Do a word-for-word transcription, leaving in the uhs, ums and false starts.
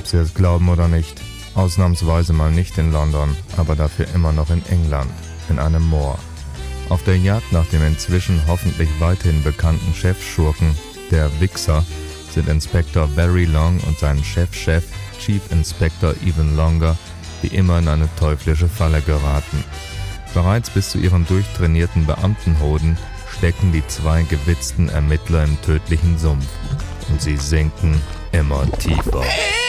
ob Sie es glauben oder nicht. Ausnahmsweise mal nicht in London, aber dafür immer noch in England, in einem Moor. Auf der Jagd nach dem inzwischen hoffentlich weiterhin bekannten Chefschurken, der Wixxer, sind Inspektor Very Long und sein Chefchef, Chief Inspector Even Longer, wie immer in eine teuflische Falle geraten. Bereits bis zu ihren durchtrainierten Beamtenhoden stecken die zwei gewitzten Ermittler im tödlichen Sumpf und sie sinken immer tiefer.